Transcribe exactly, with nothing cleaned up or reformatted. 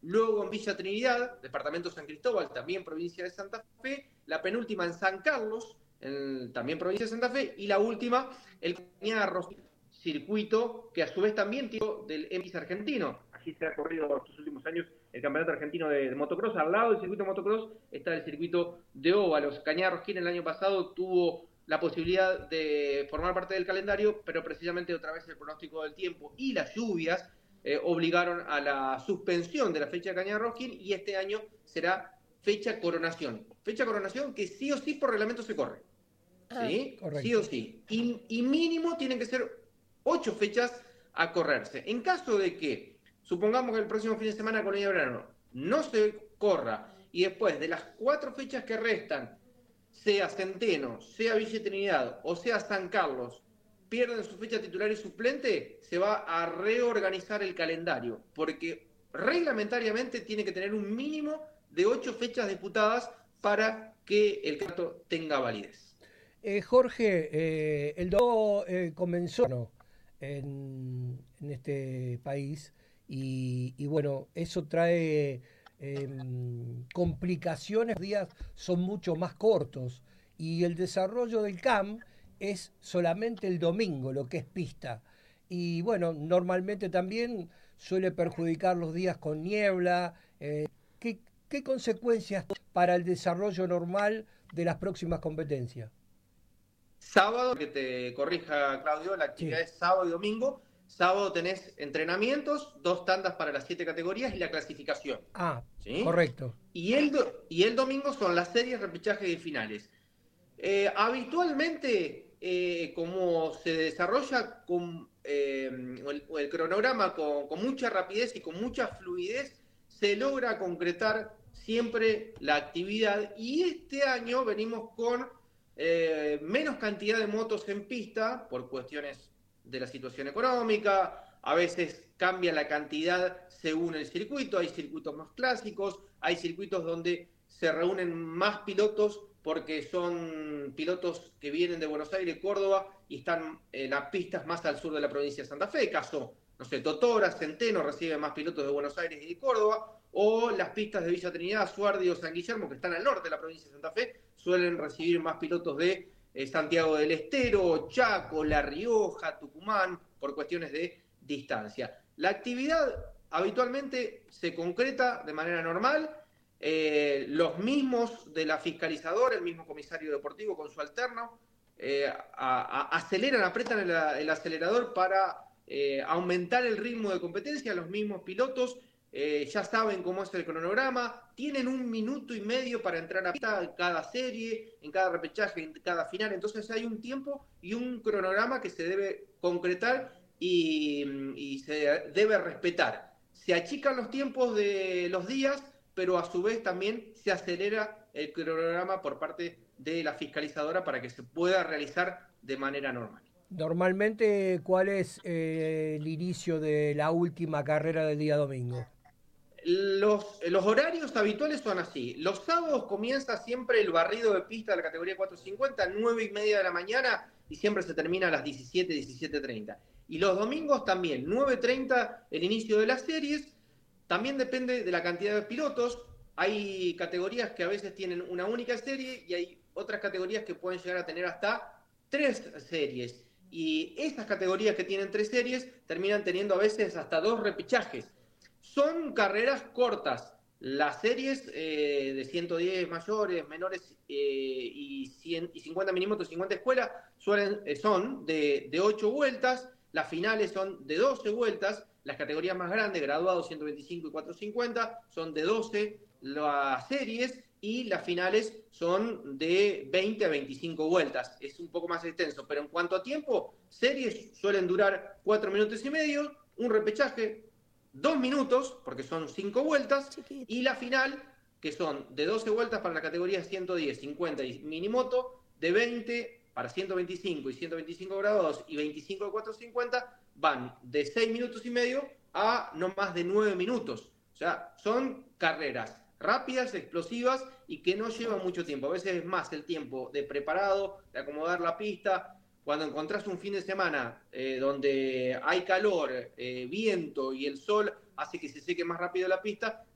luego en Villa Trinidad, departamento San Cristóbal, también provincia de Santa Fe, la penúltima en San Carlos, en, también provincia de Santa Fe, y la última, el Cañada Rosquín, circuito que a su vez también tiene del M X argentino. Así se ha corrido estos últimos años el campeonato argentino de, de motocross. Al lado del circuito de motocross está el circuito de óvalos. Cañada Rosquín el año pasado tuvo la posibilidad de formar parte del calendario, pero precisamente otra vez el pronóstico del tiempo y las lluvias eh, obligaron a la suspensión de la fecha de Cañada Rosquín, y este año será fecha coronación. Fecha coronación que sí o sí por reglamento se corre. ¿Sí? Correcto. Sí o sí. Y, y mínimo tienen que ser ocho fechas a correrse. En caso de que, supongamos que el próximo fin de semana Colonia Verano no se corra, y después de las cuatro fechas que restan, sea Centeno, sea Villa Trinidad o sea San Carlos, pierden su fecha titular y suplente, se va a reorganizar el calendario, porque reglamentariamente tiene que tener un mínimo de ocho fechas disputadas para que el campeonato tenga validez. Eh, Jorge, eh, el domingo eh, comenzó ¿no? en, en este país y, y bueno, eso trae eh, complicaciones, los días son mucho más cortos y el desarrollo del C A M es solamente el domingo, lo que es pista. Y bueno, normalmente también suele perjudicar los días con niebla. Eh, ¿qué, ¿Qué consecuencias para el desarrollo normal de las próximas competencias? Sábado, que te corrija Claudio, la actividad Sí. es sábado y domingo. Sábado tenés entrenamientos, dos tandas para las siete categorías y la clasificación. Ah, ¿Sí? correcto. Y el, do- y el domingo son las series, repechajes y finales. Eh, habitualmente, eh, como se desarrolla con, eh, el, el, cronograma con, con mucha rapidez y con mucha fluidez, se logra concretar siempre la actividad. Y este año venimos con eh, menos cantidad de motos en pista por cuestiones de la situación económica. A veces cambia la cantidad según el circuito. Hay circuitos más clásicos, hay circuitos donde se reúnen más pilotos porque son pilotos que vienen de Buenos Aires, Córdoba, y están en las pistas más al sur de la provincia de Santa Fe. Caso, no sé, Totora, Centeno reciben más pilotos de Buenos Aires y de Córdoba, o las pistas de Villa Trinidad, Suardi o San Guillermo, que están al norte de la provincia de Santa Fe, suelen recibir más pilotos de eh, Santiago del Estero, Chaco, La Rioja, Tucumán, por cuestiones de distancia. La actividad habitualmente se concreta de manera normal. Eh, los mismos de la fiscalizadora, el mismo comisario deportivo con su alterno, eh, a, a, aceleran, apretan el, el acelerador para eh, aumentar el ritmo de competencia. Los mismos pilotos eh, ya saben cómo es el cronograma, tienen un minuto y medio para entrar a pista en cada serie, en cada repechaje, en cada final. Entonces hay un tiempo y un cronograma que se debe concretar y, y se debe respetar. Se achican los tiempos de los días, pero a su vez también se acelera el cronograma por parte de la fiscalizadora para que se pueda realizar de manera normal. Normalmente, ¿cuál es eh, el inicio de la última carrera del día domingo? Los, los horarios habituales son así. Los sábados comienza siempre el barrido de pista de la categoría cuatrocientos cincuenta, nueve y media de la mañana, y siempre se termina a las diecisiete, diecisiete treinta. Y los domingos también, nueve treinta el inicio de las series. También depende de la cantidad de pilotos. Hay categorías que a veces tienen una única serie y hay otras categorías que pueden llegar a tener hasta tres series. Y esas categorías que tienen tres series terminan teniendo a veces hasta dos repechajes. Son carreras cortas. Las series eh, de ciento diez mayores, menores eh, y, cien, y cincuenta minimotos, cincuenta escuelas suelen, eh, son de, de ocho vueltas. Las finales son de doce vueltas. Las categorías más grandes, graduados ciento veinticinco y cuatrocientos cincuenta, son de doce las series, y las finales son de veinte a veinticinco vueltas. Es un poco más extenso, pero en cuanto a tiempo, series suelen durar cuatro minutos y medio, un repechaje dos minutos, porque son cinco vueltas, Chiquito. y la final, que son de doce vueltas para la categoría ciento diez, cincuenta y minimoto, de veinte para ciento veinticinco y ciento veinticinco grados y veinticinco de cuatrocientos cincuenta, van de seis minutos y medio a no más de nueve minutos. O sea, son carreras rápidas, explosivas y que no llevan mucho tiempo. A veces es más el tiempo de preparado, de acomodar la pista. Cuando encontrás un fin de semana eh, donde hay calor, eh, viento y el sol hace que se seque más rápido la pista,